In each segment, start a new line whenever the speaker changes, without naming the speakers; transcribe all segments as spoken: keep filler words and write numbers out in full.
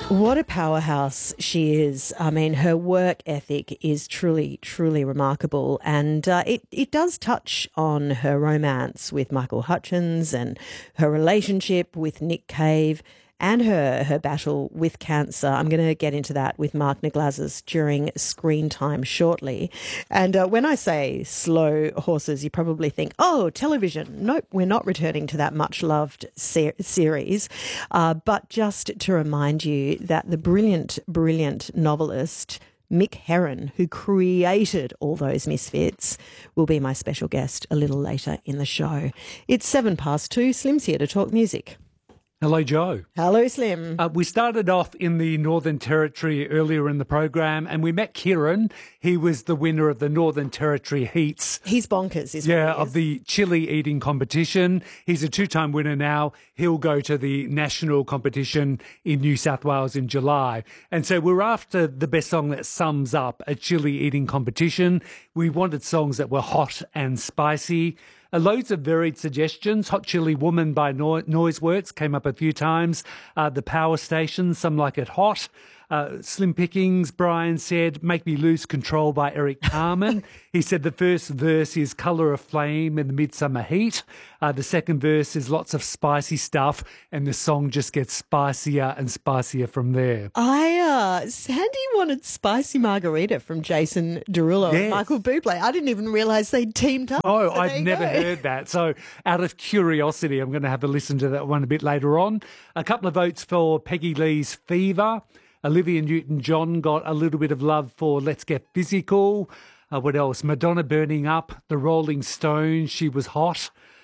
What a powerhouse she is. I mean, her work ethic is truly, truly remarkable. And uh, it, it does touch on her romance with Michael Hutchence and her relationship with Nick Cave and her, her battle with cancer. I'm going to get into that with Mark Niglazis during Screen Time shortly. And uh, when I say slow horses, you probably think, oh, television. Nope, we're not returning to that much-loved ser- series. Uh, but just to remind you that the brilliant, brilliant novelist Mick Herron, who created all those misfits, will be my special guest a little later in the show. It's seven past two. Slim's here to talk music.
Hello, Joe.
Hello, Slim.
Uh, we started off in the Northern Territory earlier in the program, and we met Kieran. He was the winner of the Northern Territory Heats.
He's bonkers, isn't
yeah,
he?
of the chili eating competition. He's a two-time winner now. He'll go to the national competition in New South Wales in July. And so we're after the best song that sums up a chili eating competition. We wanted songs that were hot and spicy. Uh, loads of varied suggestions. Hot Chili Woman by no- Noiseworks came up a few times. Uh, the Power Station, Some Like It Hot. Uh, Slim Pickings, Brian said, Make Me Lose Control by Eric Carmen. He said the first verse is Colour of Flame in the Midsummer Heat. Uh, the second verse is lots of spicy stuff, and the song just gets spicier and spicier from there.
I, uh, Sandy wanted Spicy Margarita from Jason Derulo
Yes.
and Michael Bublé. I didn't even realise they'd teamed up.
Oh,
So there
I've
you
never
go.
heard that. So out of curiosity, I'm going to have a listen to that one a bit later on. A couple of votes for Peggy Lee's Fever. Olivia Newton-John got a little bit of love for Let's Get Physical. Uh, what else? Madonna Burning Up, The Rolling Stones, She Was Hot.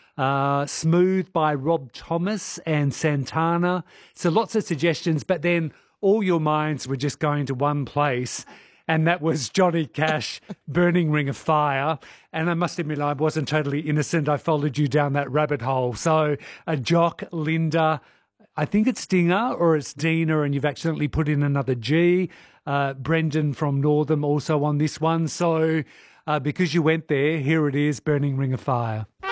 Uh, Smooth by Rob Thomas and Santana. So lots of suggestions, but then all your minds were just going to one place, and that was Johnny Cash, Burning Ring of Fire. And I must admit, I wasn't totally innocent. I followed you down that rabbit hole. So uh, Jock, Linda, I think it's Dinger or it's Dina, and you've accidentally put in another G. Uh, Brendan from Northam also on this one. So uh, because you went there, here it is, Burning Ring of Fire.